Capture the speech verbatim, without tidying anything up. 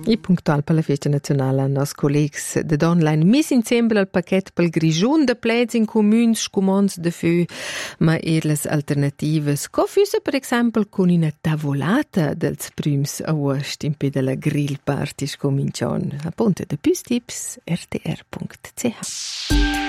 E punctual per la festa nazionale, nos collegs de Donline mis insieme al paquet pel grigiun de pleds in comuns scumons de fü, ma er las alternativas, co füsse per exempel con una tavolata dels prüms august in pe de la grill party scomincion. A ponte de püs tips r t r punct c h.